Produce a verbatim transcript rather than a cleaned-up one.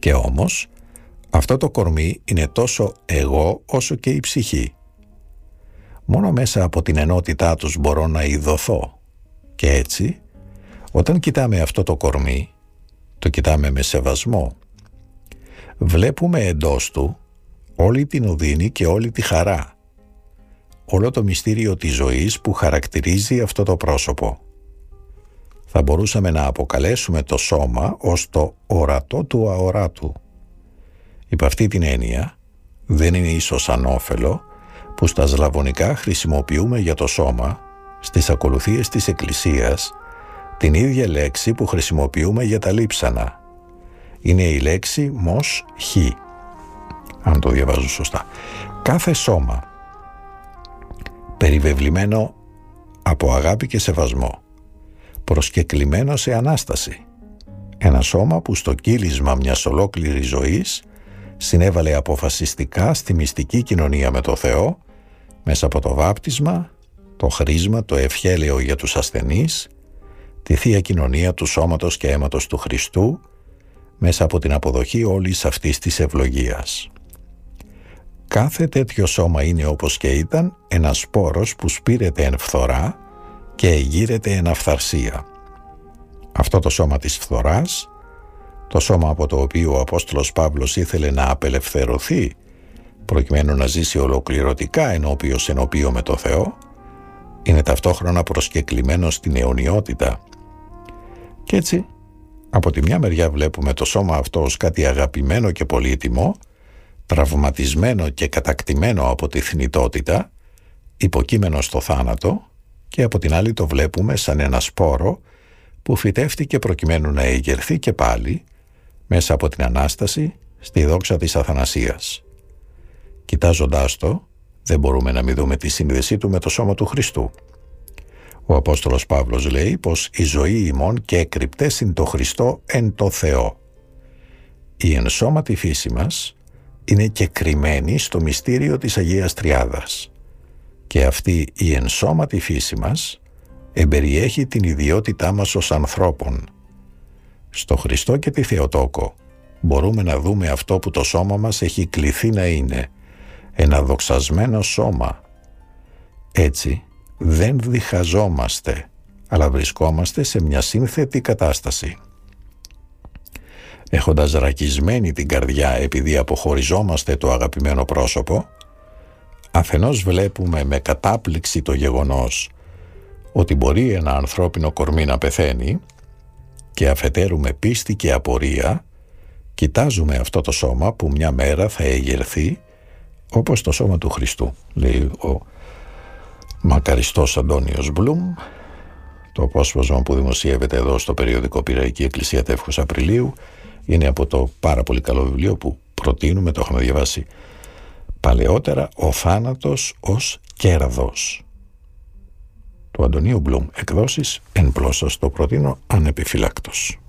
Και όμως αυτό το κορμί είναι τόσο εγώ όσο και η ψυχή. Μόνο μέσα από την ενότητά τους μπορώ να ειδωθώ. Και έτσι, όταν κοιτάμε αυτό το κορμί, το κοιτάμε με σεβασμό. Βλέπουμε εντός του όλη την οδύνη και όλη τη χαρά. Όλο το μυστήριο της ζωής που χαρακτηρίζει αυτό το πρόσωπο. Θα μπορούσαμε να αποκαλέσουμε το σώμα ως το ορατό του αοράτου. Υπ' αυτή την έννοια, δεν είναι ίσως ανώφελο που στα σλαβωνικά χρησιμοποιούμε για το σώμα, στις ακολουθίες της Εκκλησίας, την ίδια λέξη που χρησιμοποιούμε για τα λείψανα. Είναι η λέξη μος χι, αν το διαβάζω σωστά. Κάθε σώμα, περιβεβλημένο από αγάπη και σεβασμό, προσκεκλημένο σε Ανάσταση. Ένα σώμα που στο κύλισμα μιας ολόκληρης ζωής συνέβαλε αποφασιστικά στη μυστική κοινωνία με το Θεό, μέσα από το βάπτισμα, το χρίσμα, το ευχέλαιο για τους ασθενείς, τη Θεία Κοινωνία του σώματος και αίματος του Χριστού, μέσα από την αποδοχή όλης αυτής της ευλογίας. Κάθε τέτοιο σώμα είναι, όπως και ήταν, ένας σπόρος που σπείρεται εν φθορά και εγείρεται εν αυθαρσία. Αυτό το σώμα της φθοράς, το σώμα από το οποίο ο Απόστολος Παύλος ήθελε να απελευθερωθεί προκειμένου να ζήσει ολοκληρωτικά ενώπιος ενώπιο με το Θεό, είναι ταυτόχρονα προσκεκλημένο στην αιωνιότητα. Κι έτσι, από τη μια μεριά βλέπουμε το σώμα αυτό ως κάτι αγαπημένο και πολύτιμο, τραυματισμένο και κατακτημένο από τη θνητότητα, υποκείμενο στο θάνατο, και από την άλλη το βλέπουμε σαν ένα σπόρο που φυτεύτηκε προκειμένου να εγερθεί και πάλι μέσα από την Ανάσταση στη δόξα της Αθανασίας. Κοιτάζοντάς το, δεν μπορούμε να μην δούμε τη σύνδεσή του με το σώμα του Χριστού. Ο Απόστολος Παύλος λέει πως η ζωή ημών και εκρυπτές είναι το Χριστό εν το Θεό. Η ενσώματη φύση μας είναι και κρυμμένη στο μυστήριο της Αγίας Τριάδας, και αυτή η ενσώματη φύση μας εμπεριέχει την ιδιότητά μας ως ανθρώπων. Στο Χριστό και τη Θεοτόκο μπορούμε να δούμε αυτό που το σώμα μας έχει κληθεί να είναι, ένα δοξασμένο σώμα. Έτσι δεν διχαζόμαστε, αλλά βρισκόμαστε σε μια σύνθετη κατάσταση. Έχοντας ρακισμένη την καρδιά επειδή αποχωριζόμαστε το αγαπημένο πρόσωπο, αφενός βλέπουμε με κατάπληξη το γεγονός ότι μπορεί ένα ανθρώπινο κορμί να πεθαίνει, και αφετέρου με πίστη και απορία κοιτάζουμε αυτό το σώμα που μια μέρα θα εγερθεί όπως το σώμα του Χριστού. Λέει ο μακαριστός Αντώνιος Μπλουμ, το απόσπασμα που δημοσιεύεται εδώ στο περιοδικό Πειραϊκή Εκκλησία Τεύχος Απριλίου είναι από το πάρα πολύ καλό βιβλίο που προτείνουμε, το έχουμε διαβάσει παλαιότερα, «Ο θάνατος ως κέρδος» του Αντωνίου Μπλουμ, εκδόσεις Εν Πλώσσας, το προτείνω ανεπιφυλάκτος.